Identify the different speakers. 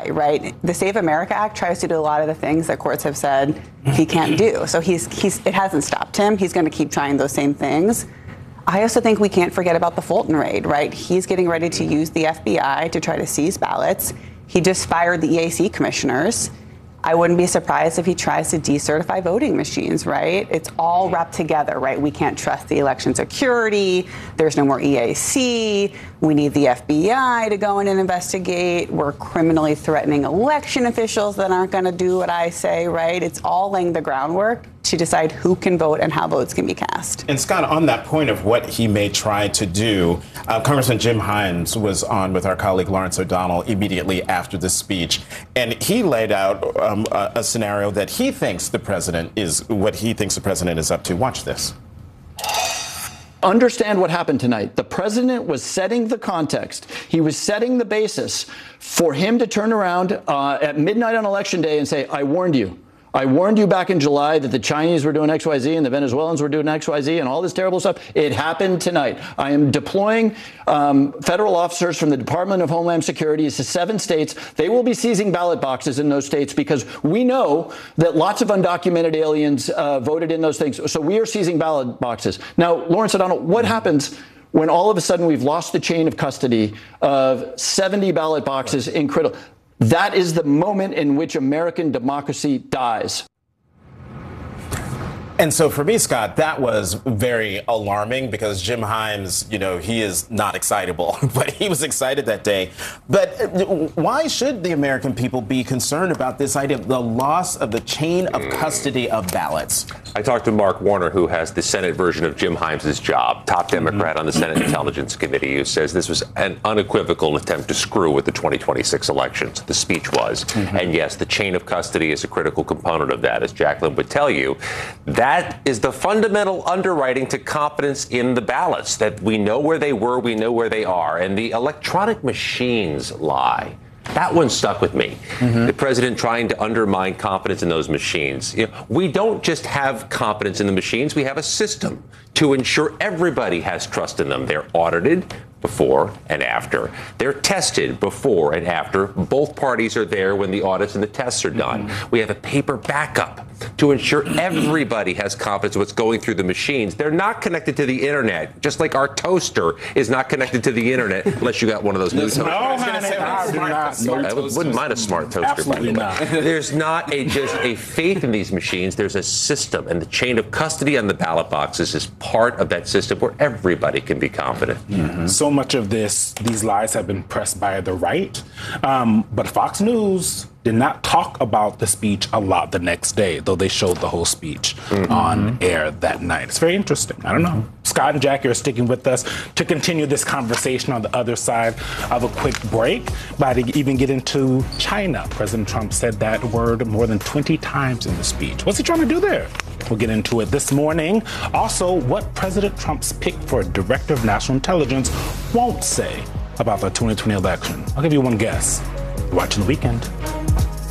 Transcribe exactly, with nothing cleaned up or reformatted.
Speaker 1: try, right? The Save America Act tries to do a lot of the things that courts have said he can't do. So he's, he's, it hasn't stopped him. He's going to keep trying those same things. I also think we can't forget about the Fulton raid, right? He's getting ready to use the F B I to try to seize ballots. He just fired the E A C commissioners. I wouldn't be surprised if he tries to decertify voting machines, right? It's all wrapped together, right? We can't trust the election security. There's no more E A C. We need the F B I to go in and investigate. We're criminally threatening election officials that aren't going to do what I say, right? It's all laying the groundwork to decide who can vote and how votes can be cast.
Speaker 2: And Scott, on that point of what he may try to do, uh, Congressman Jim Himes was on with our colleague Lawrence O'Donnell immediately after the speech, and he laid out um, a, a scenario that he thinks the president is, what he thinks the president is up to. Watch this.
Speaker 3: Understand what happened tonight. The president was setting the context. He was setting the basis for him to turn around uh, at midnight on Election Day and say, I warned you. I warned you back in July that the Chinese were doing X Y Z and the Venezuelans were doing X Y Z and all this terrible stuff. It happened tonight. I am deploying um, federal officers from the Department of Homeland Security to seven states. They will be seizing ballot boxes in those states because we know that lots of undocumented aliens uh, voted in those things. So we are seizing ballot boxes. Now, Lawrence O'Donnell, what happens when all of a sudden we've lost the chain of custody of seventy ballot boxes in critical? That is the moment in which American democracy dies.
Speaker 2: And so for me, Scott, that was very alarming because Jim Himes, you know, he is not excitable, but he was excited that day. But why should the American people be concerned about this idea of the loss of the chain of custody of ballots?
Speaker 4: I talked to Mark Warner, who has the Senate version of Jim Himes' job, top Democrat mm-hmm. on the Senate Intelligence Committee, who says this was an unequivocal attempt to screw with the twenty twenty-six elections. The speech was. Mm-hmm. And yes, the chain of custody is a critical component of that, as Jacqueline would tell you. That is the fundamental underwriting to confidence in the ballots, that we know where they were, we know where they are. And the electronic machines lie. That one stuck with me. Mm-hmm. The president trying to undermine confidence in those machines. You know, we don't just have confidence in the machines. We have a system to ensure everybody has trust in them. They're audited before and after. They're tested before and after. Both parties are there when the audits and the tests are done. Mm-hmm. We have a paper backup to ensure everybody has confidence in what's going through the machines. They're not connected to the internet, just like our toaster is not connected to the internet unless you got one of those new toasters.
Speaker 2: No,
Speaker 4: I, I wouldn't mind a smart toaster.
Speaker 2: Absolutely not.
Speaker 4: There's not a just a faith in these machines. There's a system, and the chain of custody on the ballot boxes is part of that system where everybody can be confident.
Speaker 5: Mm-hmm. So much of this, these lies have been pressed by the right, um, but Fox News did not talk about the speech a lot the next day, though they showed the whole speech mm-hmm. on air that night. It's very interesting. I don't know. Scott and Jackie are sticking with us to continue this conversation on the other side of a quick break. But to even get into China, President Trump said that word more than twenty times in the speech. What's he trying to do there? We'll get into it this morning. Also, what President Trump's pick for a director of national intelligence won't say about the twenty twenty election. I'll give you one guess. You're watching The Weekend.